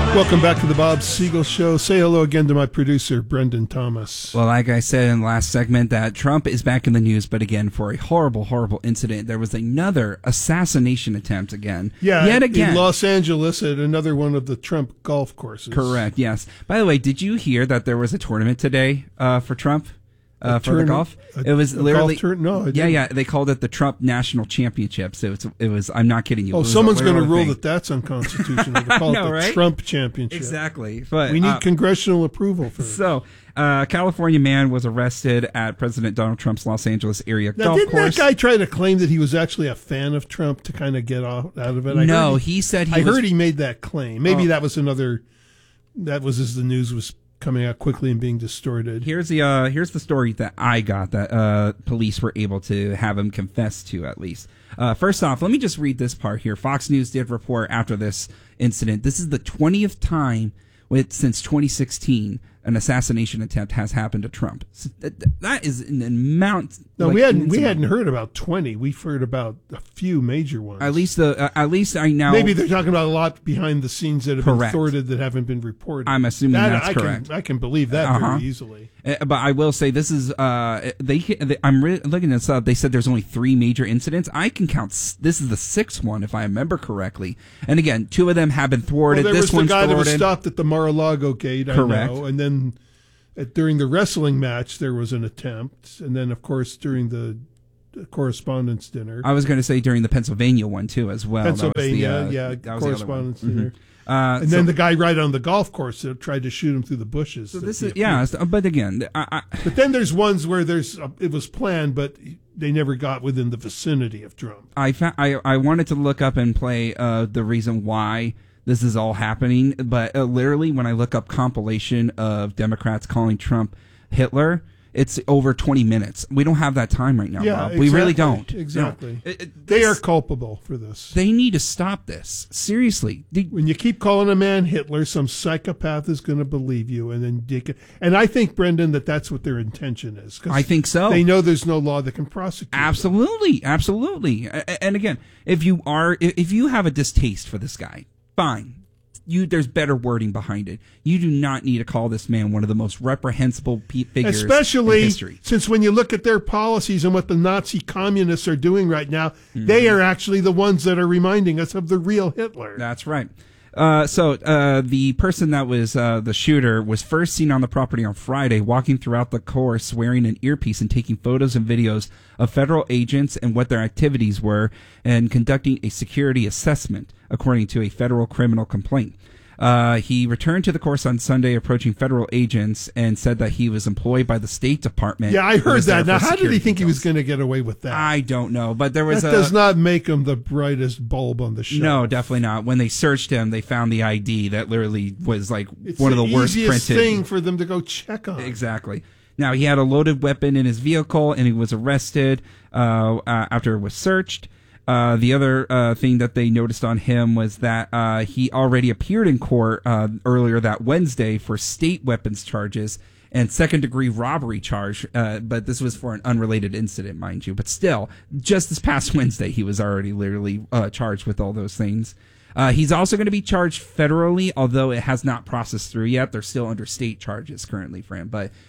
Welcome back to the Bob Siegel Show. Say hello again to my producer, Brendan Thomas. Well, like I said in the last segment, that Trump is back in the news, but again, for a horrible, horrible incident. There was another assassination attempt again. Yeah, yet again. In Los Angeles at another one of the Trump golf courses. Correct, yes. By the way, did you hear that there was a tournament today for Trump? For the golf, it was literally no. I didn't. Yeah. They called it the Trump National Championships. It was. I'm not kidding you. Oh, someone's going to rule that that's unconstitutional. They call it the right? Trump Championship. Exactly, but we need congressional approval for it. So, a California man was arrested at President Donald Trump's Los Angeles area golf didn't course. That guy try to claim that he was actually a fan of Trump to kind of get out of it? He said I heard he made that claim. Maybe that was another. That was as the news was coming out quickly and being distorted. Here's the story that I got that police were able to have him confess to, at least. First off, let me just read this part here. Fox News did report after this incident. This is the 20th time since 2016 an assassination attempt has happened to Trump. So that is an amount. No, we hadn't heard about 20. We've heard about a few major ones. At least I know. Maybe they're talking about a lot behind the scenes that have been thwarted that haven't been reported. I'm assuming that's correct. I can believe that very easily. But I will say this is I'm really looking this up. They said there's only 3 major incidents. I can count. This is the 6th one, if I remember correctly. And again, 2 of them have been thwarted. Well, there was the guy thwarted. that was stopped at the Mar-a-Lago gate. Correct. I know. And then during the wrestling match, there was an attempt. And then, of course, during the correspondence dinner. I was going to say during the Pennsylvania one, too, as well. Pennsylvania, correspondence dinner. And then the guy right on the golf course that tried to shoot him through the bushes. So this is, but again. But then there's ones where it was planned, but they never got within the vicinity of Trump. I wanted to look up and play the reason why this is all happening, but literally when I look up compilation of Democrats calling Trump Hitler, it's over 20 minutes. We don't have that time right now, Bob. Exactly, we really don't. Exactly. They are culpable for this. They need to stop this. Seriously. When you keep calling a man Hitler, some psychopath is going to believe you. And I think, Brendan, that's what their intention is. I think so. They know there's no law that can prosecute Absolutely. them. Absolutely. And again, if you have a distaste for this guy, fine. There's better wording behind it. You do not need to call this man one of the most reprehensible figures Especially in history. Since when you look at their policies and what the Nazi communists are doing right now, they are actually the ones that are reminding us of the real Hitler. That's right. So the person that was the shooter was first seen on the property on Friday, walking throughout the course wearing an earpiece and taking photos and videos of federal agents and what their activities were and conducting a security assessment, according to a federal criminal complaint. He returned to the course on Sunday approaching federal agents and said that he was employed by the State Department. Yeah, I heard that. Now, how did he think he was going to get away with that? I don't know, but there was that does not make him the brightest bulb on the shelf. No, definitely not. When they searched him, they found the ID that literally was like one of the worst printed. It's the easiest thing for them to go check on. Exactly. Now, he had a loaded weapon in his vehicle, and he was arrested after it was searched. The other thing that they noticed on him was that he already appeared in court earlier that Wednesday for state weapons charges and second-degree robbery charge, but this was for an unrelated incident, mind you. But still, just this past Wednesday, he was already literally charged with all those things. He's also going to be charged federally, although it has not processed through yet. They're still under state charges currently for him. But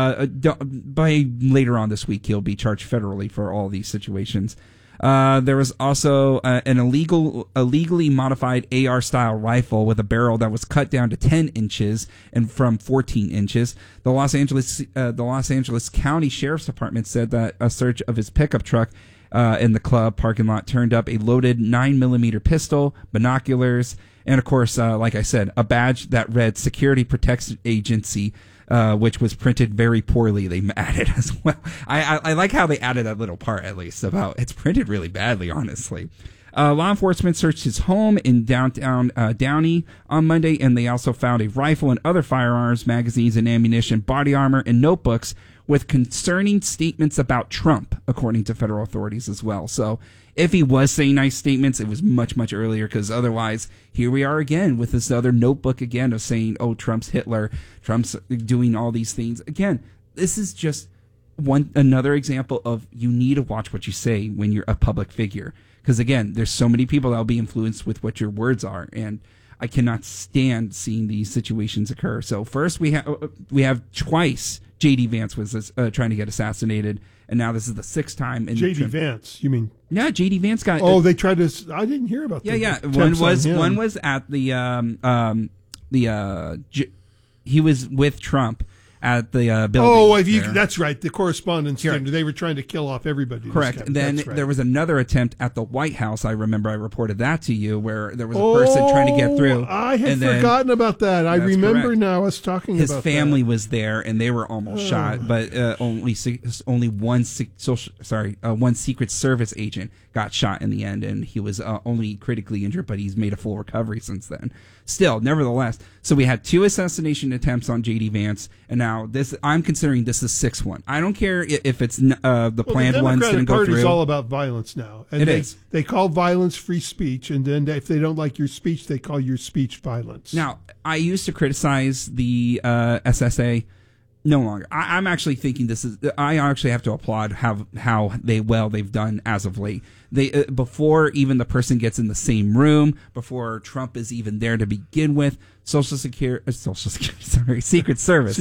by later on this week, he'll be charged federally for all these situations. There was also an illegally modified AR-style rifle with a barrel that was cut down to 10 inches and from 14 inches. The Los Angeles County Sheriff's Department said that a search of his pickup truck in the club parking lot turned up a loaded 9mm pistol, binoculars, and of course, like I said, a badge that read Security Protection Agency, which was printed very poorly. They added as well. I like how they added that little part, at least, about it's printed really badly, honestly. Law enforcement searched his home in downtown Downey on Monday, and they also found a rifle and other firearms, magazines and ammunition, body armor, and notebooks with concerning statements about Trump, according to federal authorities as well. So if he was saying nice statements, it was much, much earlier, because otherwise, here we are again with this other notebook again of saying, oh, Trump's Hitler, Trump's doing all these things. Again, this is just another example of you need to watch what you say when you're a public figure. Because again, there's so many people that will be influenced with what your words are. And I cannot stand seeing these situations occur. So first we have twice J.D. Vance was trying to get assassinated, and now this is the sixth time. J.D. Vance, you mean? Yeah, J.D. Vance got. Oh, they tried to. I didn't hear about that. Yeah. One was at he was with Trump at the building. Oh, that's right. The Correspondents' Dinner. They were trying to kill off everybody. Correct. Then there was another attempt at the White House. I remember I reported that to you, where there was a person trying to get through. I had forgotten about that. I remember correct. Now us talking about that. His family was there, and they were almost shot, but only one Secret Service agent got shot in the end, and he was only critically injured, but he's made a full recovery since then. Still, nevertheless, so we had 2 assassination attempts on J.D. Vance, and now I'm considering this the 6th one. I don't care if it's the planned ones didn't go through. The Democratic Party is all about violence now. And they call violence free speech, and then if they don't like your speech, they call your speech violence. Now, I used to criticize the SSA. No longer. I'm actually thinking I actually have to applaud how they've done as of late. They before even the person gets in the same room, before Trump is even there to begin with, Secret Service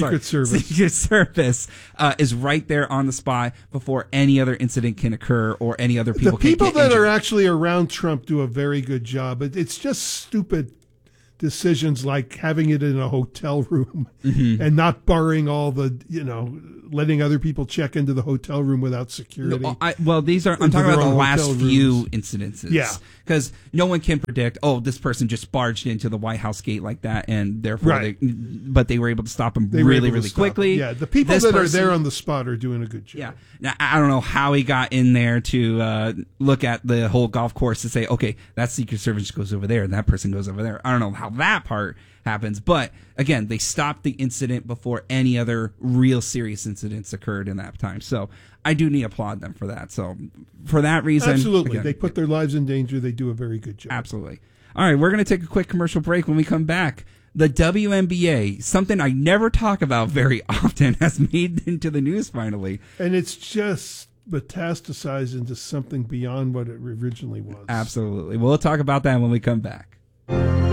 is right there on the spot before any other incident can occur or any other people. The people that injured. Are actually around Trump do a very good job. It's just stupid decisions like having it in a hotel room and not barring all the, letting other people check into the hotel room without security. I'm talking about the last few incidences. Yeah. Because no one can predict, this person just barged into the White House gate like that, and therefore but they were able to stop him really, really quickly. Yeah, the people that are there on the spot are doing a good job. Yeah. Now, I don't know how he got in there to look at the whole golf course to say, okay, that Secret Service goes over there and that person goes over there. I don't know how that part happens, but again, they stopped the incident before any other real serious incidents occurred in that time. So I do need to applaud them for that. So for that reason, absolutely, again, they put their lives in danger. They do a very good job. Absolutely. All right, we're going to take a quick commercial break. When we come back, the WNBA, something I never talk about very often, has made into the news finally, and it's just metastasized into something beyond what it originally was. Absolutely. We'll talk about that when we come back.